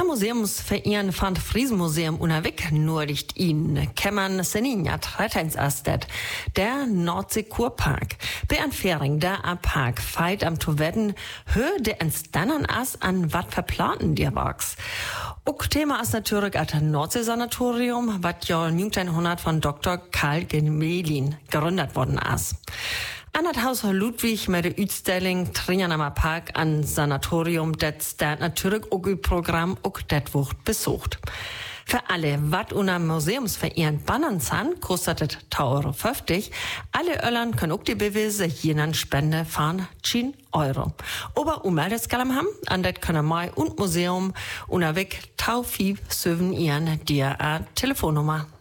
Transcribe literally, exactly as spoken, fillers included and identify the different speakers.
Speaker 1: Museumsverein van Friesenmuseum unterwegs nötigt ihn, kämmern Seninja Treiteinsastet, der Nordseekurpark. Bei Anfähring der A-Park feit am Towetten, hör de entstanden as an wat verplanten dir wachs. Ook Thema ist natürlich at Nordseesanatorium, wat ja neunzehnhundert von Doktor Karl Gemelin gegründet worden ist. An das Haus Ludwig mit der Utstellung Trianama Park an Sanatorium, das der natürlich auch im Programm auch das Wucht besucht. Für alle, wat unter Museumsverein bannen san, kostet es zwei Euro fünfzig. Alle Öllern können auch die Beweise jenen Spende fahren, zehn Euro. Aber Ummeldeskalem haben, an das können Mai und Museum unterwegs tau fünf sieben ihren dir Telefonnummer.